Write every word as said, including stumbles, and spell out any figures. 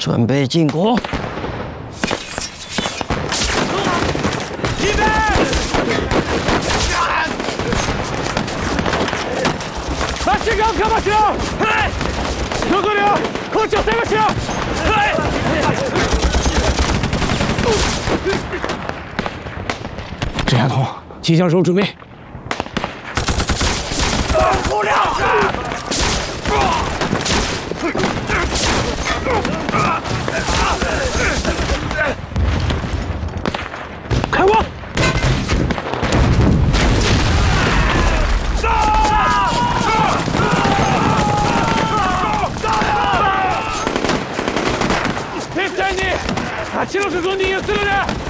准备进攻。 预备！把身高看把球，嘿！刘国梁，控球三个球，嘿！ 郑亚彤，机枪手准备。 不亮！ 开火！ 上！别在你，啊，七六是中敌有四个人。